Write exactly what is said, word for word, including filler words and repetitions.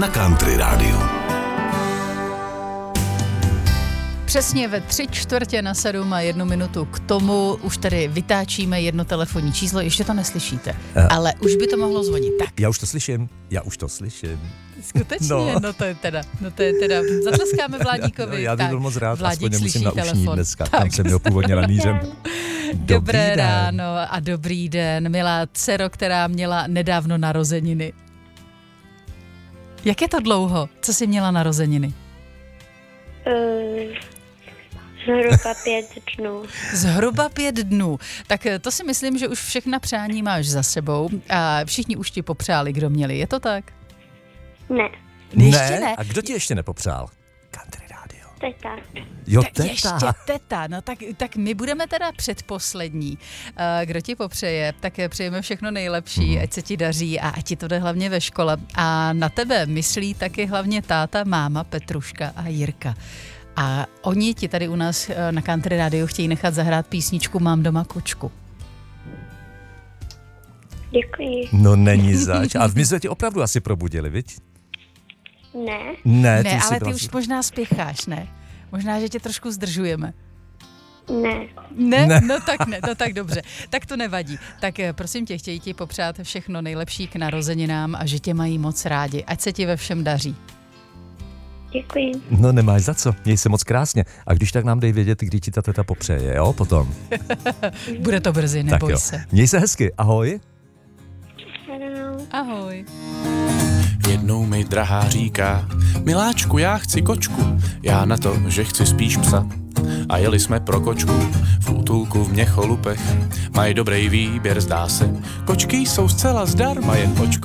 na Country Rádiu. Přesně ve tři čtvrtě na sedm a jednu minutu k tomu už tady vytáčíme jedno telefonní číslo, ještě to neslyšíte, uh, ale už by to mohlo zvonit. Tak. Já už to slyším, já už to slyším. Skutečně? No, no to je teda, no to je teda, zatleskáme Vládíkovi. No, já bych byl moc rád, Vládík aspoň nemusím slyší naučnit telefon. dneska, Tak. tam jsem měl původně namířen. Dobré den. ráno a dobrý den, milá dcero, která měla nedávno narozeniny. Jak je to dlouho, co jsi měla narozeniny? Uh, zhruba pět dnů. Zhruba pět dnů. Tak to si myslím, že už všechna přání máš za sebou a všichni už ti popřáli, kdo měli. Je to tak? Ne, Ještě ne. A kdo ti ještě nepopřál? Country Radio. teta. Jo, Tak teta. ještě teta, no tak, tak my budeme teda předposlední. Uh, Kdo ti popřeje, tak přejeme všechno nejlepší, ať se ti daří a ať ti to jde hlavně ve škole. A na tebe myslí taky hlavně táta, máma, Petruška a Jirka. A oni ti tady u nás uh, na Country Rádiu chtějí nechat zahrát písničku Mám doma kočku. Děkuji. No není zač. A my jsme tě opravdu asi probudili, viď? Ne, Ne, Ne, jsi ale byla- ty už možná spěcháš, ne? Možná, že tě trošku zdržujeme. ne. Ne? Ne. No tak ne, no tak dobře. Tak to nevadí. Tak eh, prosím tě, chtějí ti popřát všechno nejlepší k narozeninám a že tě mají moc rádi. Ať se ti ve všem daří. Děkuji. No nemáš za co, měj se moc krásně. A když tak nám dej vědět, kdy ti ta teta popřeje, jo, potom. Bude to brzy, Tak neboj jo. se. Měj se hezky, ahoj. Shledanou. Ahoj. Jednou mi drahá říká, miláčku, já chci kočku, já na to, že chci spíš psa. A jeli jsme pro kočku v útulku v Měcholupech, mají dobrý výběr, zdá se. Kočky jsou zcela zdarma, jen očko